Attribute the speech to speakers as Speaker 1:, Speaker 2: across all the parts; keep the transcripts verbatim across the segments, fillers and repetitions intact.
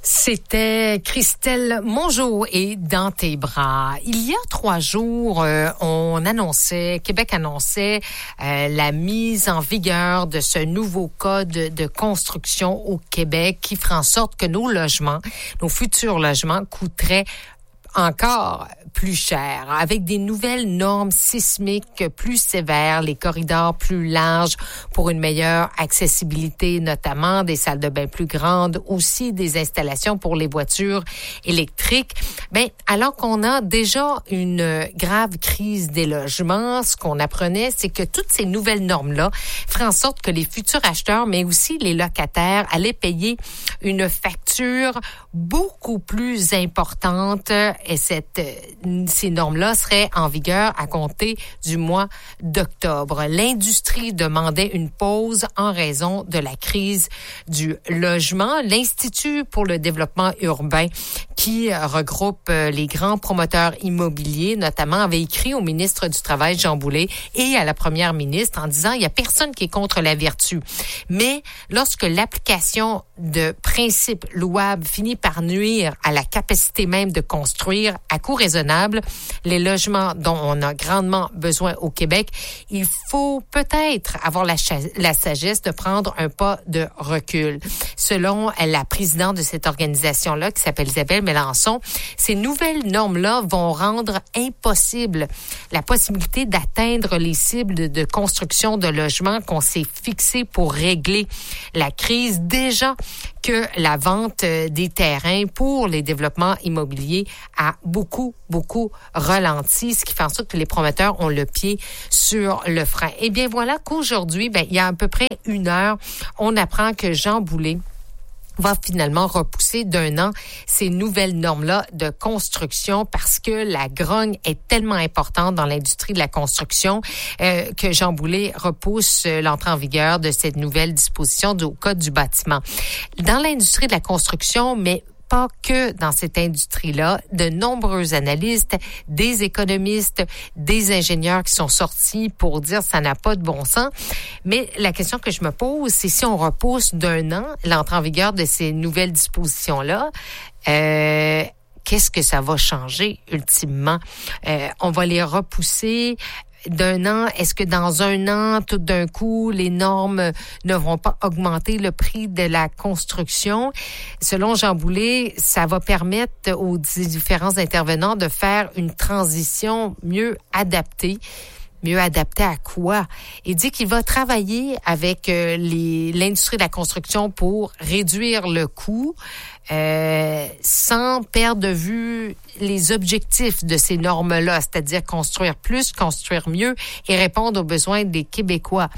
Speaker 1: C'était Christelle Mongeau et Dans tes bras. Il y a trois jours, euh, on annonçait, Québec annonçait euh, la mise en vigueur de ce nouveau code de construction au Québec qui fera en sorte que nos logements, nos futurs logements coûteraient encore plus cher, avec des nouvelles normes sismiques plus sévères, les corridors plus larges pour une meilleure accessibilité, notamment des salles de bain plus grandes, aussi des installations pour les voitures électriques. Ben, alors qu'on a déjà une grave crise des logements, ce qu'on apprenait, c'est que toutes ces nouvelles normes-là feraient en sorte que les futurs acheteurs, mais aussi les locataires, allaient payer une facture beaucoup plus importante, et cette ces normes-là seraient en vigueur à compter du mois d'octobre. L'industrie demandait une pause en raison de la crise du logement. L'Institut pour le développement urbain, qui regroupe les grands promoteurs immobiliers, notamment, avait écrit au ministre du Travail, Jean Boulet, et à la première ministre en disant « Il n'y a personne qui est contre la vertu. » Mais lorsque l'application de principes louables finit par nuire à la capacité même de construire à coût raisonnable les logements dont on a grandement besoin au Québec, il faut peut-être avoir la, cha- la sagesse de prendre un pas de recul. Selon la présidente de cette organisation-là, qui s'appelle Isabelle Mélenchon, ces nouvelles normes-là vont rendre impossible la possibilité d'atteindre les cibles de, de construction de logements qu'on s'est fixées pour régler la crise. Déjà que la vente des terrains pour les développements immobiliers a beaucoup, beaucoup ralenti, ce qui fait en sorte que les promoteurs ont le pied sur le frein. Eh bien, voilà qu'aujourd'hui, ben, il y a à peu près une heure, on apprend que Jean Boulet va finalement repousser d'un an ces nouvelles normes-là de construction parce que la grogne est tellement importante dans l'industrie de la construction euh, que Jean Boulet repousse euh, l'entrée en vigueur de cette nouvelle disposition du Code du bâtiment. Dans l'industrie de la construction, mais pas que dans cette industrie-là, de nombreux analystes, des économistes, des ingénieurs qui sont sortis pour dire ça n'a pas de bon sens. Mais la question que je me pose, c'est si on repousse d'un an l'entrée en vigueur de ces nouvelles dispositions-là, euh, qu'est-ce que ça va changer ultimement? Euh, on va les repousser d'un an. Est-ce que dans un an, tout d'un coup, les normes ne vont pas augmenter le prix de la construction? Selon Jean Boulet, ça va permettre aux différents intervenants de faire une transition mieux adaptée. Mieux adapté à quoi? Il dit qu'il va travailler avec euh, les, l'industrie de la construction pour réduire le coût euh, sans perdre de vue les objectifs de ces normes-là, c'est-à-dire construire plus, construire mieux et répondre aux besoins des Québécois.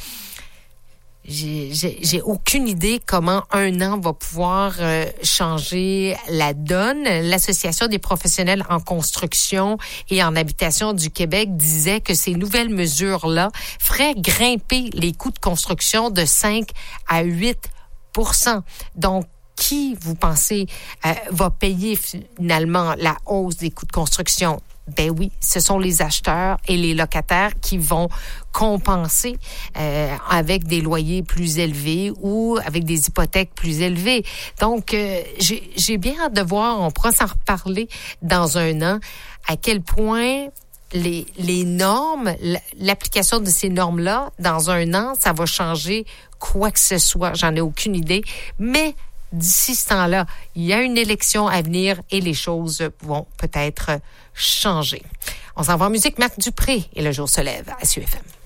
Speaker 1: J'ai, j'ai, j'ai aucune idée comment un an va pouvoir euh, changer la donne. L'Association des professionnels en construction et en habitation du Québec disait que ces nouvelles mesures-là feraient grimper les coûts de construction de cinq à huit pour cent. Donc, qui, vous pensez, euh, va payer finalement la hausse des coûts de construction? Ben oui, ce sont les acheteurs et les locataires qui vont compenser euh, avec des loyers plus élevés ou avec des hypothèques plus élevées. Donc, euh, j'ai, j'ai bien hâte de voir, on pourra s'en reparler dans un an, à quel point les, les normes, l'application de ces normes-là, dans un an, ça va changer quoi que ce soit. J'en ai aucune idée, mais d'ici ce temps-là, il y a une élection à venir et les choses vont peut-être changer. On s'en va en musique. Marc Dupré et Le jour se lève à S U F M.